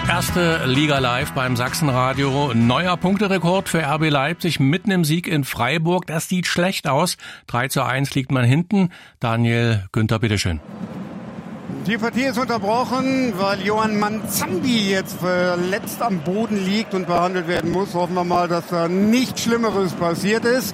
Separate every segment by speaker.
Speaker 1: Erste Liga live beim Sachsenradio. Neuer Punkterekord für RB Leipzig mitten im Sieg in Freiburg. Das sieht schlecht aus. 3:1 liegt man hinten. Daniel Günther, bitteschön.
Speaker 2: Die Partie ist unterbrochen, weil Johann Manzambi jetzt verletzt am Boden liegt und behandelt werden muss. Hoffen wir mal, dass da nichts Schlimmeres passiert ist.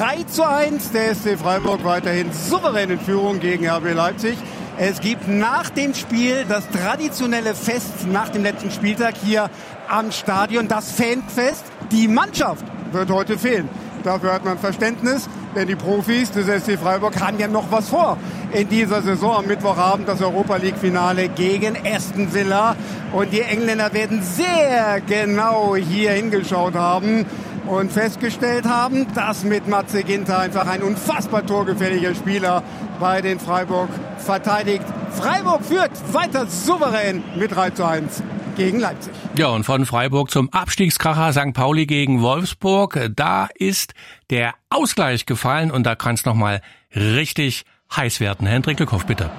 Speaker 2: 3:1, der SC Freiburg weiterhin souverän in Führung gegen RB Leipzig. Es gibt nach dem Spiel das traditionelle Fest nach dem letzten Spieltag hier am Stadion, das Fanfest. Die Mannschaft wird heute fehlen. Dafür hat man Verständnis, denn die Profis des SC Freiburg haben ja noch was vor in dieser Saison. Am Mittwochabend das Europa-League-Finale gegen Aston Villa. Und die Engländer werden sehr genau hier hingeschaut haben und festgestellt haben, dass mit Matze Ginter einfach ein unfassbar torgefährlicher Spieler bei den Freiburg verteidigt. Freiburg führt weiter souverän mit 3:1 gegen Leipzig.
Speaker 1: Ja, und von Freiburg zum Abstiegskracher St. Pauli gegen Wolfsburg. Da ist der Ausgleich gefallen und da kann es nochmal richtig heiß werden. Hendrik Glückhoff, bitte.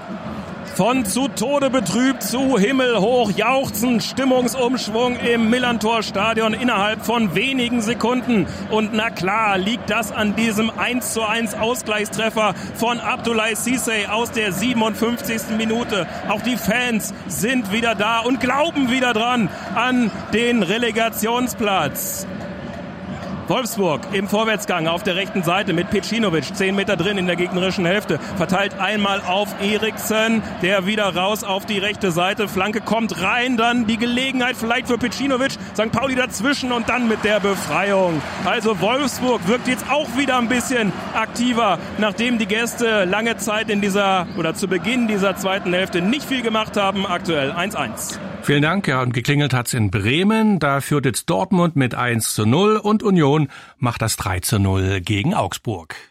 Speaker 3: Von zu Tode betrübt zu himmelhoch jauchzen, Stimmungsumschwung im Millerntor-Stadion innerhalb von wenigen Sekunden. Und na klar liegt das an diesem 1:1 Ausgleichstreffer von Abdoulaye Cissé aus der 57. Minute. Auch die Fans sind wieder da und glauben wieder dran an den Relegationsplatz. Wolfsburg im Vorwärtsgang auf der rechten Seite mit Pecinovic, 10 Meter drin in der gegnerischen Hälfte, verteilt einmal auf Eriksen, der wieder raus auf die rechte Seite, Flanke kommt rein, dann die Gelegenheit vielleicht für Pecinovic, St. Pauli dazwischen und dann mit der Befreiung. Also Wolfsburg wirkt jetzt auch wieder ein bisschen aktiver, nachdem die Gäste lange Zeit zu Beginn dieser zweiten Hälfte nicht viel gemacht haben, aktuell 1:1.
Speaker 1: Vielen Dank. Ja, und geklingelt hat's in Bremen. Da führt jetzt Dortmund mit 1:0 und Union macht das 3:0 gegen Augsburg.